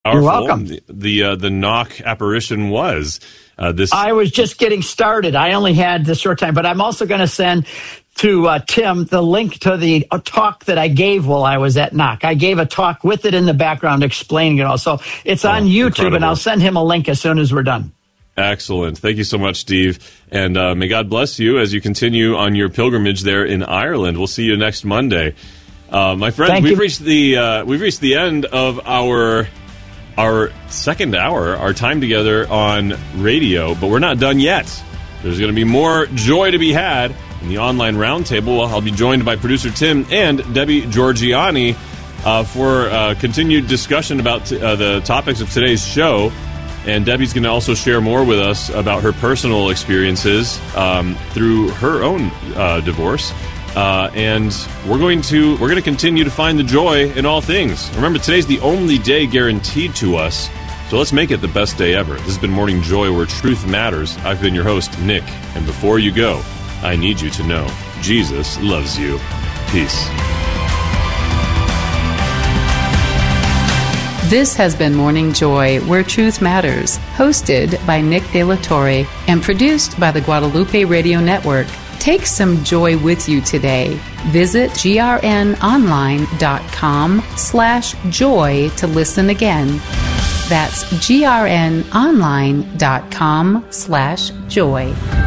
powerful welcome. the knock apparition was. I was just getting started. I only had this short time, but I'm also going to send to Tim the link to the talk that I gave while I was at Knock. I gave a talk with it in the background explaining it all. So it's on YouTube, incredible. And I'll send him a link as soon as we're done. Excellent. Thank you so much, Steve. And may God bless you as you continue on your pilgrimage there in Ireland. We'll see you next Monday. My friends, we've reached the end of our second hour, our time together on radio, but we're not done yet. There's going to be more joy to be had in the online roundtable. I'll be joined by producer Tim and Debbie Georgiani for continued discussion about the topics of today's show. And Debbie's going to also share more with us about her personal experiences through her own divorce. And we're going to continue to find the joy in all things. Remember, today's the only day guaranteed to us, so let's make it the best day ever. This has been Morning Joy, where truth matters. I've been your host, Nick, and before you go, I need you to know Jesus loves you. Peace. This has been Morning Joy, where truth matters, hosted by Nick De La Torre and produced by the Guadalupe Radio Network. Take some joy with you today. Visit grnonline.com/joy to listen again. That's grnonline.com/joy.